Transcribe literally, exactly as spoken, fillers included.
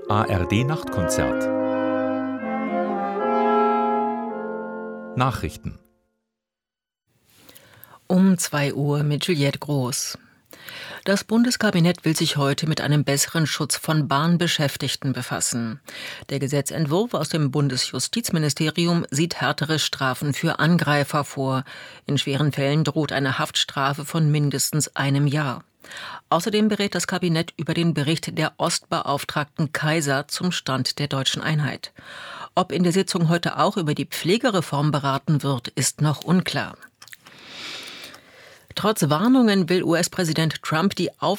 A R D-Nachtkonzert. Nachrichten. Um zwei Uhr mit Juliette Groß. Das Bundeskabinett will sich heute mit einem besseren Schutz von Bahnbeschäftigten befassen. Der Gesetzentwurf aus dem Bundesjustizministerium sieht härtere Strafen für Angreifer vor. In schweren Fällen droht eine Haftstrafe von mindestens einem Jahr. Außerdem berät das Kabinett über den Bericht der Ostbeauftragten Kaiser zum Stand der deutschen Einheit. Ob in der Sitzung heute auch über die Pflegereform beraten wird, ist noch unklar. Trotz Warnungen will U S-Präsident Trump die Auf